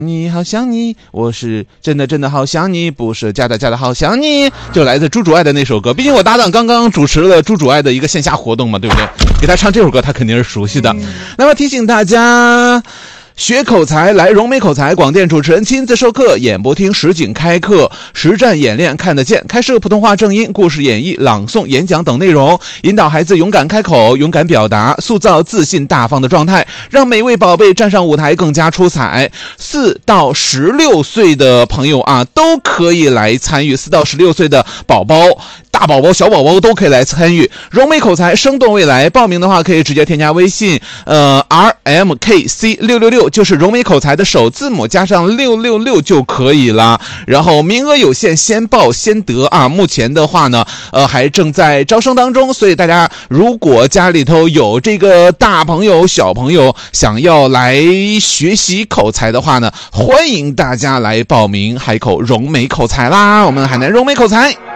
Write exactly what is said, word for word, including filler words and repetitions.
你好想你，我是真的真的好想你，不是假的假的好想你，就来自朱主爱的那首歌。毕竟我搭档刚刚主持了朱主爱的一个线下活动嘛，对不对？给他唱这首歌，他肯定是熟悉的。那么提醒大家，学口才来融美口才广电主持人亲自授课，演播厅实景开课，实战演练看得见，开设普通话正音、故事演绎、朗诵、演讲等内容，引导孩子勇敢开口、勇敢表达，塑造自信大方的状态，让每位宝贝站上舞台更加出彩。四到十六岁的朋友啊，都可以来参与，四到十六岁的宝宝、大宝宝、小宝宝都可以来参与融美口才生动未来。报名的话可以直接添加微信呃 R M K C 六六六，就是融美口才的首字母加上六六六就可以了。然后名额有限，先报先得啊。目前的话呢呃还正在招生当中，所以大家如果家里头有这个大朋友小朋友想要来学习口才的话呢，欢迎大家来报名海口融美口才啦，我们海南融美口才。